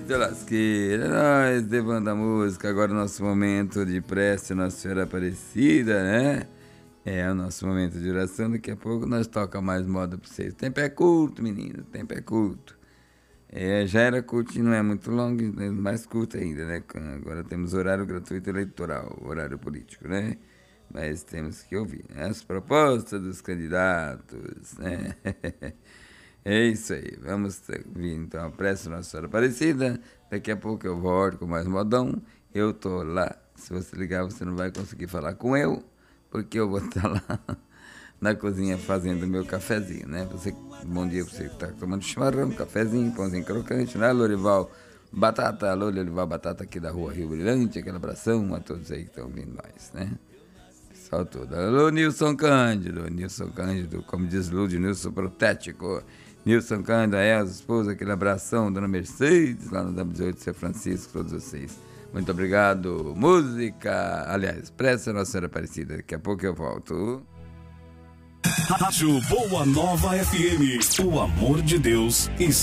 Eita lasqueira, nós levando a música, agora o nosso momento de prece Nossa Senhora Aparecida, né? É o nosso momento de oração, daqui a pouco nós toca mais moda pra vocês. O tempo é curto, menino, o tempo é curto. Já era curto e não é muito longo, é mais curto ainda, né? Agora temos horário gratuito eleitoral, horário político, né? Mas temos que ouvir as propostas dos candidatos, né? É isso aí, vamos vir então a prece Nossa Senhora Aparecida. Daqui a pouco eu volto com mais modão. Eu tô lá, se você ligar você não vai conseguir falar com eu, porque eu vou estar lá na cozinha fazendo meu cafezinho, né? Bom dia pra você que tá tomando chimarrão, cafezinho, pãozinho crocante, né, Lorival? Batata, alô, Lorival Batata aqui da rua Rio Brilhante, aquele abração a todos aí que estão ouvindo nós, né? Pessoal todo. Alô, Nilson Cândido, como diz Lúdio, Nilson Protético. Nilson Cândido, a Elza, esposa, aquele abração, Dona Mercedes, lá no W18 São Francisco, todos vocês. Muito obrigado. Música, aliás, prece Nossa Senhora Aparecida, daqui a pouco eu volto. Rádio Boa Nova FM, o amor de Deus está